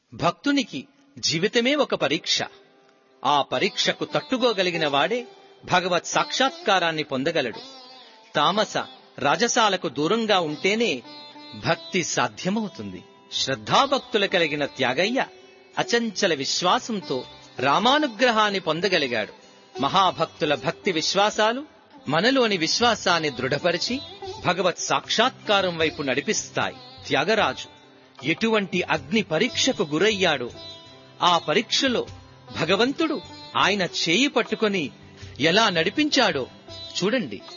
భక్తునికి జీవితమే ఒక పరీక్ష. ఆ పరీక్షకు తట్టుకోగలిగిన వాడే భగవత్ సాక్షాత్కారాన్ని పొందగలడు. తామస రాజసాలకు దూరంగా ఉంటేనే భక్తి సాధ్యమవుతుంది. శ్రద్ధాభక్తుల కలిగిన త్యాగయ్య అచంచల విశ్వాసంతో రామానుగ్రహాన్ని పొందగలిగాడు. మహాభక్తుల భక్తి విశ్వాసాలు మనలోని విశ్వాసాన్ని దృఢపరిచి భగవత్ సాక్షాత్కారం వైపు నడిపిస్తాయి. త్యాగరాజు ఎటువంటి అగ్ని పరీక్షకు గురయ్యాడో, ఆ పరీక్షలో భగవంతుడు ఆయన చేయి పట్టుకొని ఎలా నడిపించాడో చూడండి.